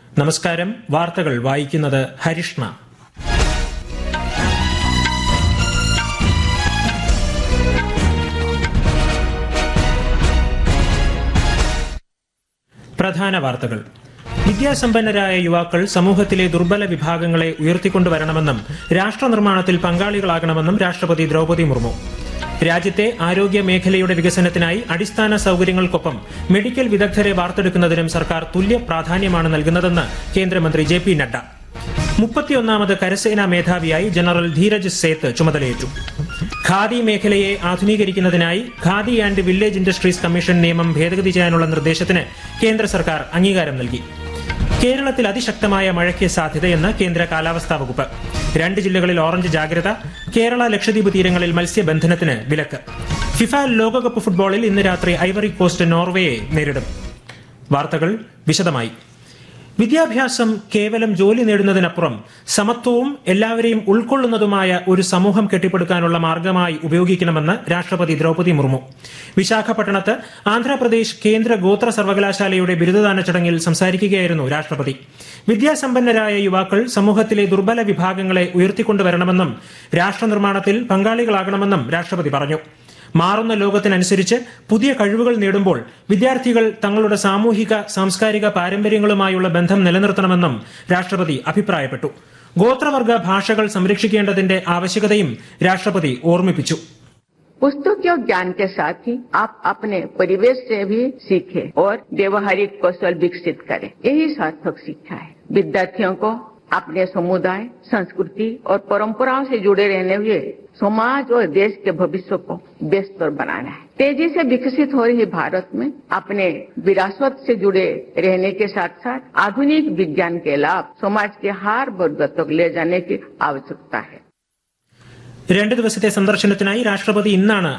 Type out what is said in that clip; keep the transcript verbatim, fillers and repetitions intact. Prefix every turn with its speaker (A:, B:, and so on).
A: നമസ്കാരം. വാർത്തകൾ വായിക്കുന്നത് ഹരിഷ്ണ. പ്രധാന വാർത്തകൾ. വിദ്യാസമ്പന്നരായ യുവാക്കൾ സമൂഹത്തിലെ ദുർബല വിഭാഗങ്ങളെ ഉയർത്തിക്കൊണ്ടുവരണമെന്നും രാഷ്ട്ര നിർമ്മാണത്തിൽ പങ്കാളികളാകണമെന്നും രാഷ്ട്രപതി ദ്രൌപദി മുർമു. രാജ്യത്തെ ആരോഗ്യ മേഖലയുടെ വികസനത്തിനായി അടിസ്ഥാന സൌകര്യങ്ങൾക്കൊപ്പം മെഡിക്കൽ വിദഗ്ധരെ വാർത്തെടുക്കുന്നതിനും സർക്കാർ തുല്യ പ്രാധാന്യമാണ് നൽകുന്നതെന്ന് കേന്ദ്രമന്ത്രി ജെ പി നഡ്ഡ. മുപ്പത്തിയൊന്നാമത് കരസേനാ മേധാവിയായി ജനറൽ ധീരജ് സേത്ത് ചുമതലയേറ്റു. ഖാദി മേഖലയെ ആധുനീകരിക്കുന്നതിനായി khadi and village industries commission നിയമം ഭേദഗതി ചെയ്യാനുള്ള നിർദ്ദേശത്തിന് കേന്ദ്ര സർക്കാർ അംഗീകാരം നൽകി. കേരളത്തിൽ അതിശക്തമായ മഴയ്ക്ക് സാധ്യതയെന്ന് കേന്ദ്ര കാലാവസ്ഥാ വകുപ്പ്. രണ്ട് ജില്ലകളിൽ ഓറഞ്ച് ജാഗ്രത. കേരള ലക്ഷദ്വീപ് തീരങ്ങളിൽ മത്സ്യബന്ധനത്തിന് വിലക്ക്. ഫിഫ ലോകകപ്പ് ഫുട്ബോളിൽ ഇന്ന് രാത്രി ഐവറി കോസ്റ്റ് നോർവേയെ നേരിടും. വാർത്തകൾ വിശദമായി. വിദ്യാഭ്യാസം കേവലം ജോലി നേടുന്നതിനപ്പുറം സമത്വവും എല്ലാവരെയും ഉൾക്കൊള്ളുന്നതുമായ ഒരു സമൂഹം കെട്ടിപ്പടുക്കാനുള്ള മാർഗമായി ഉപയോഗിക്കണമെന്ന് രാഷ്ട്രപതി ദ്രൌപദി മുർമു. വിശാഖപട്ടണത്ത് ആന്ധ്രാപ്രദേശ് കേന്ദ്ര ഗോത്ര സർവകലാശാലയുടെ ബിരുദദാന ചടങ്ങിൽ സംസാരിക്കുകയായിരുന്നു രാഷ്ട്രപതി. വിദ്യാസമ്പന്നരായ യുവാക്കൾ സമൂഹത്തിലെ ദുർബല വിഭാഗങ്ങളെ ഉയർത്തിക്കൊണ്ടുവരണമെന്നും രാഷ്ട്ര നിർമ്മാണത്തിൽ പങ്കാളികളാകണമെന്നും രാഷ്ട്രപതി പറഞ്ഞു. മാറുന്ന ലോകത്തിനനുസരിച്ച് പുതിയ കഴിവുകൾ നേടുമ്പോൾ വിദ്യാർത്ഥികൾ തങ്ങളുടെ സാമൂഹിക സാംസ്കാരിക പാരമ്പര്യങ്ങളുമായുള്ള ബന്ധം നിലനിർത്തണമെന്നും രാഷ്ട്രപതി അഭിപ്രായപ്പെട്ടു. ഗോത്രവർഗ ഭാഷകൾ സംരക്ഷിക്കേണ്ടതിന്റെ ആവശ്യകതയും രാഷ്ട്രപതി ഓർമ്മിപ്പിച്ചു.
B: पुस्तकीय ज्ञान के साथ ही आप अपने परिवेश से भी सीखें और व्यवहारिक कौशल विकसित करें. यही सार्थक शिक्षा है. विद्यार्थियों को अपने समुदाय, संस्कृति और परंपराओं से जुड़े रहने हुए समाज और देश के भविष्य को बेहतर बनाना है. तेजी से विकसित हो रही भारत में अपने विरासत से जुड़े रहने के साथ साथ आधुनिक विज्ञान के लाभ समाज के हर वर्ग तक ले जाने की आवश्यकता है.
A: രണ്ട് ദിവസത്തെ സന്ദർശനത്തിനായി രാഷ്ട്രപതി ഇന്നാണ്